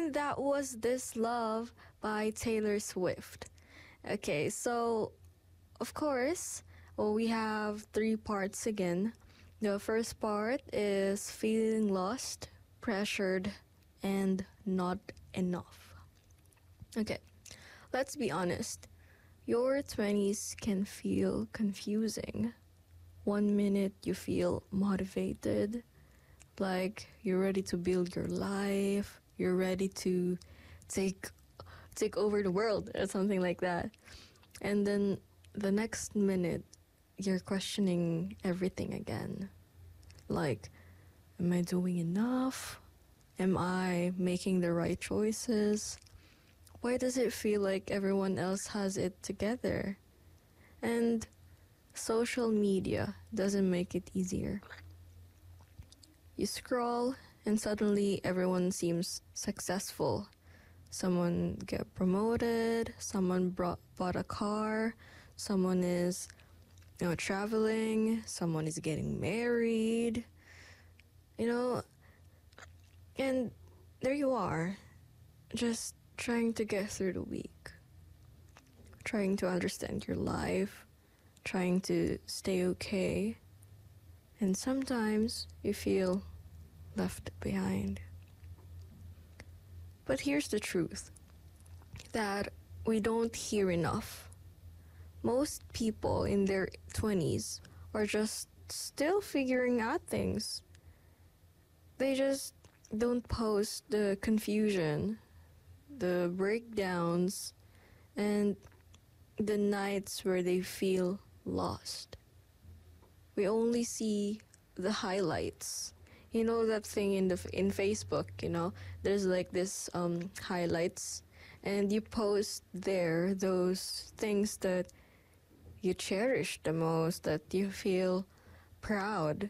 And that was This Love by Taylor Swift. Okay, so of course, we have three parts again. The first part is feeling lost, pressured, and not enough. Okay, let's be honest. Your 20s can feel confusing. One minute you feel motivated, like you're ready to build your life, you're ready to take over the world or something like that. And then the next minute you're questioning everything again. Like, am I doing enough? Am I making the right choices? Why does it feel like everyone else has it together? And social media doesn't make it easier. You scroll and suddenly everyone seems successful. Someone get promoted, someone bought a car, someone is traveling, someone is getting married, and there you are, just trying to get through the week, trying to understand your life, trying to stay okay, and sometimes you feel left behind. But here's the truth, that we don't hear enough. Most people in their 20s are just still figuring out things. They just don't post the confusion, the breakdowns, and the nights where they feel lost. We only see the highlights. You know that thing in Facebook, there's like this highlights, and you post there those things that you cherish the most, that you feel proud.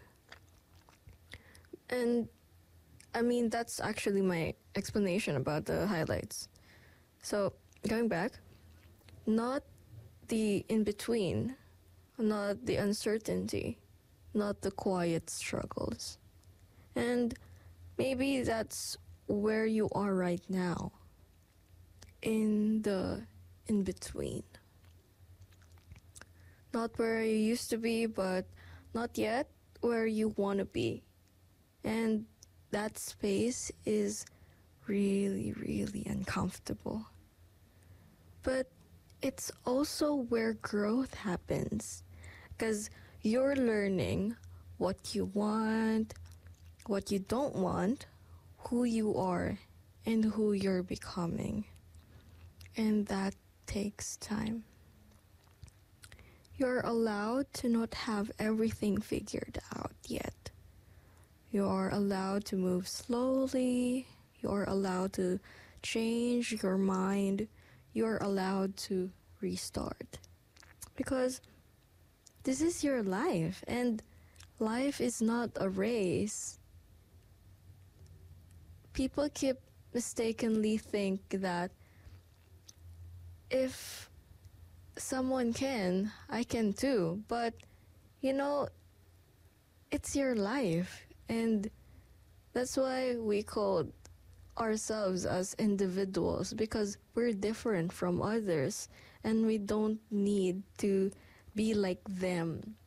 And I mean, that's actually my explanation about the highlights. So, going back, not the in-between, not the uncertainty, not the quiet struggles. And maybe that's where you are right now, in the in-between. Not where you used to be, but not yet where you want to be. And that space is really, really uncomfortable. But it's also where growth happens, because you're learning what you want, what you don't want, who you are, and who you're becoming. And that takes time. You're allowed to not have everything figured out yet. You are allowed to move slowly. You're allowed to change your mind. You're allowed to restart. Because this is your life, and life is not a race. People keep mistakenly think that if someone can, I can too. But, it's your life. And that's why we call ourselves as individuals, because we're different from others and we don't need to be like them.